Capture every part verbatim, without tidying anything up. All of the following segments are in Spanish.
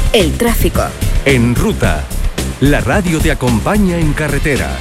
El tráfico. En Ruta, la radio te acompaña en carretera.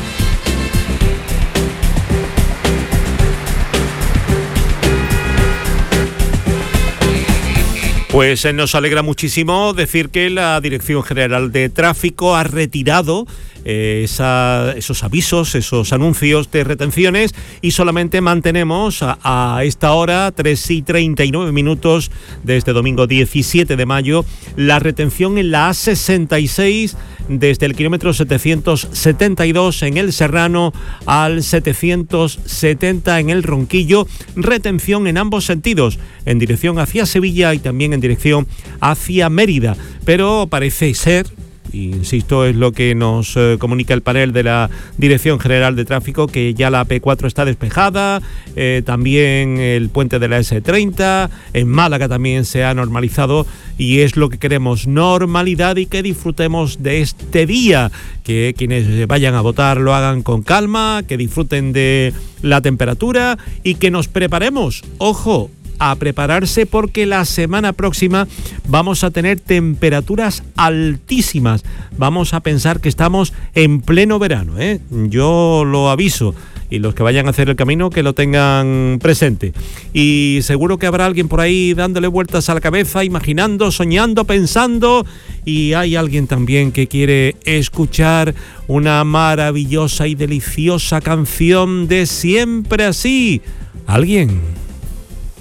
Pues eh, nos alegra muchísimo decir que la Dirección General de Tráfico ha retirado eh, esa, esos avisos, esos anuncios de retenciones, y solamente mantenemos a, a esta hora, tres y treinta y nueve minutos de este domingo diecisiete de mayo, la retención en la A sesenta y seis desde el kilómetro setecientos setenta y dos en el Serrano al setecientos setenta en el Ronquillo, retención en ambos sentidos, en dirección hacia Sevilla y también en dirección hacia Mérida, pero parece ser, insisto, es lo que nos eh, comunica el panel de la Dirección General de Tráfico, que ya la A P cuatro está despejada, eh, también el puente de la ese treinta, en Málaga también se ha normalizado, y es lo que queremos, normalidad, y que disfrutemos de este día, que quienes vayan a votar lo hagan con calma, que disfruten de la temperatura y que nos preparemos, ojo, a prepararse, porque la semana próxima vamos a tener temperaturas altísimas. Vamos a pensar que estamos en pleno verano, ¿eh? Yo lo aviso, y los que vayan a hacer el camino que lo tengan presente. Y seguro que habrá alguien por ahí dándole vueltas a la cabeza, imaginando, soñando, pensando, y hay alguien también que quiere escuchar una maravillosa y deliciosa canción de Siempre Así. ¿Alguien?